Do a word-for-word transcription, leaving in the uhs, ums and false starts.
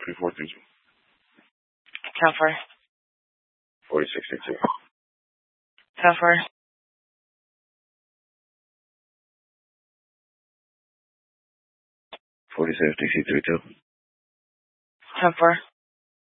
three four three two. ten four. forty sixty two. ten four. forty seven sixty three two. ten four.